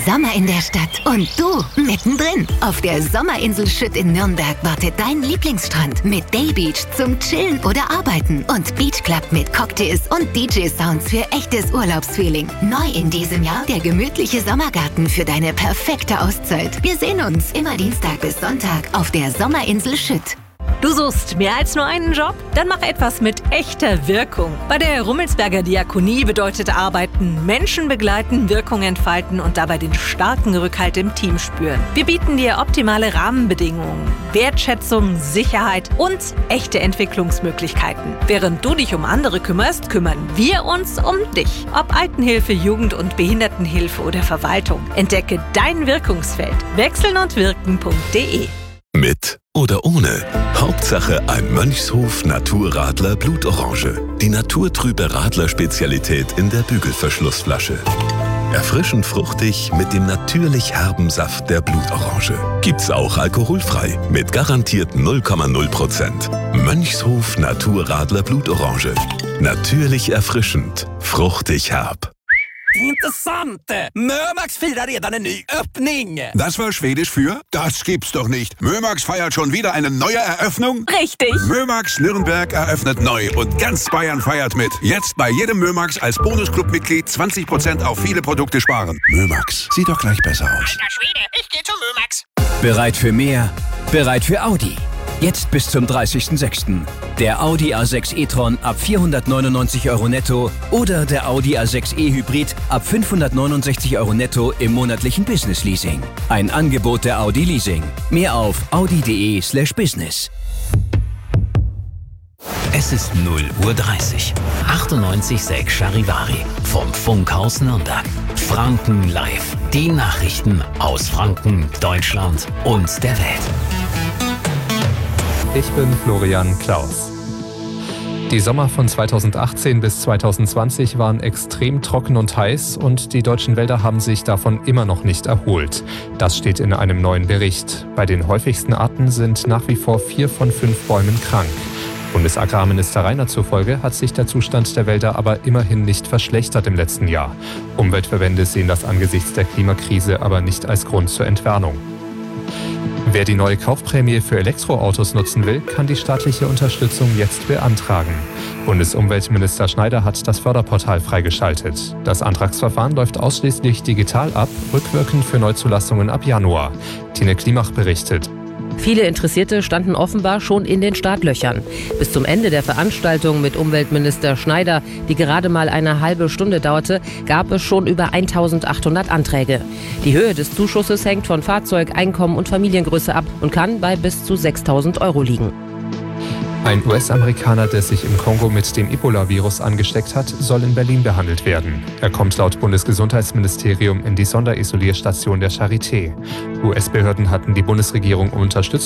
Sommer in der Stadt und du mittendrin. Auf der Sommerinsel Schütt in Nürnberg wartet dein Lieblingsstrand mit Daybeach zum Chillen oder Arbeiten und Beachclub mit Cocktails und DJ-Sounds für echtes Urlaubsfeeling. Neu in diesem Jahr der gemütliche Sommergarten für deine perfekte Auszeit. Wir sehen uns immer Dienstag bis Sonntag auf der Sommerinsel Schütt. Du suchst mehr als nur einen Job? Dann mach etwas mit echter Wirkung. Bei der Rummelsberger Diakonie bedeutet Arbeiten Menschen begleiten, Wirkung entfalten und dabei den starken Rückhalt im Team spüren. Wir bieten dir optimale Rahmenbedingungen, Wertschätzung, Sicherheit und echte Entwicklungsmöglichkeiten. Während du dich um andere kümmerst, kümmern wir uns um dich. Ob Altenhilfe, Jugend- und Behindertenhilfe oder Verwaltung. Entdecke dein Wirkungsfeld. wechselnundwirken.de. Mit oder ohne. Hauptsache ein Mönchshof Naturradler Blutorange. Die naturtrübe Radler-Spezialität in der Bügelverschlussflasche. Erfrischend fruchtig mit dem natürlich herben Saft der Blutorange. Gibt's auch alkoholfrei mit garantiert 0,0%. Mönchshof Naturradler Blutorange. Natürlich erfrischend, fruchtig herb. Intressant! Mömax firar redan en ny öppning! Das war Schwedisch für? Das gibt's doch nicht. Mömax feiert schon wieder eine neue Eröffnung? Richtig! Mömax Nürnberg eröffnet neu und ganz Bayern feiert mit. Jetzt bei jedem Mömax als Bonusclub-Mitglied 20% auf viele Produkte sparen. Mömax, sieht doch gleich besser aus. Alter Schwede, ich geh zu Mömax! Bereit für mehr? Bereit für Audi. Jetzt bis zum 30.06. Der Audi A6 e-tron ab 499 € netto oder der Audi A6 e-Hybrid ab 569 € netto im monatlichen Business-Leasing. Ein Angebot der Audi Leasing. Mehr auf audi.de/business. Es ist 0:30 Uhr. 98,6 Charivari vom Funkhaus Nürnberg. Franken live. Die Nachrichten aus Franken, Deutschland und der Welt. Ich bin Florian Klaus. Die Sommer von 2018 bis 2020 waren extrem trocken und heiß und die deutschen Wälder haben sich davon immer noch nicht erholt. Das steht in einem neuen Bericht. Bei den häufigsten Arten sind nach wie vor 4 von 5 Bäumen krank. Bundesagrarminister Reiner zufolge hat sich der Zustand der Wälder aber immerhin nicht verschlechtert im letzten Jahr. Umweltverbände sehen das angesichts der Klimakrise aber nicht als Grund zur Entwarnung. Wer die neue Kaufprämie für Elektroautos nutzen will, kann die staatliche Unterstützung jetzt beantragen. Bundesumweltminister Schneider hat das Förderportal freigeschaltet. Das Antragsverfahren läuft ausschließlich digital ab, rückwirkend für Neuzulassungen ab Januar. Tine Klimach berichtet. Viele Interessierte standen offenbar schon in den Startlöchern. Bis zum Ende der Veranstaltung mit Umweltminister Schneider, die gerade mal eine halbe Stunde dauerte, gab es schon über 1800 Anträge. Die Höhe des Zuschusses hängt von Fahrzeug, Einkommen und Familiengröße ab und kann bei bis zu 6.000 € liegen. Ein US-Amerikaner, der sich im Kongo mit dem Ebola-Virus angesteckt hat, soll in Berlin behandelt werden. Er kommt laut Bundesgesundheitsministerium in die Sonderisolierstation der Charité. US-Behörden hatten die Bundesregierung um Unterstützung